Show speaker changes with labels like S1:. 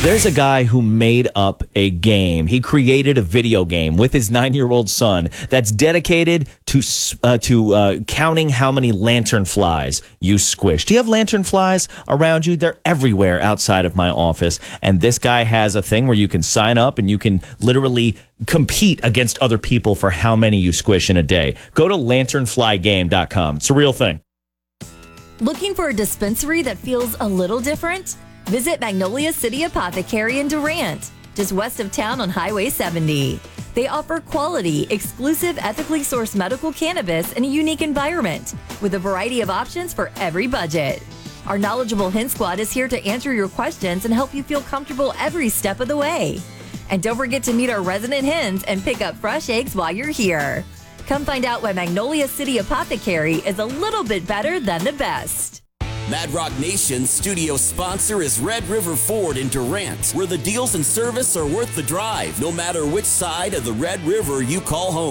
S1: There's a guy who made up a game. He created a video game with his 9-year-old son that's dedicated to counting how many lantern flies you squish. Do you have lantern flies around you? They're everywhere outside of my office. And this guy has a thing where you can sign up and you can literally compete against other people for how many you squish in a day. Go to lanternflygame.com. It's a real thing.
S2: Looking for a dispensary that feels a little different? Visit Magnolia City Apothecary in Durant, just west of town on Highway 70. They offer quality, exclusive, ethically sourced medical cannabis in a unique environment with a variety of options for every budget. Our knowledgeable Hen Squad is here to answer your questions and help you feel comfortable every step of the way. And don't forget to meet our resident hens and pick up fresh eggs while you're here. Come find out why Magnolia City Apothecary is a little bit better than the best.
S3: Mad Rock Nation's studio sponsor is Red River Ford in Durant, where the deals and service are worth the drive, no matter which side of the Red River you call home.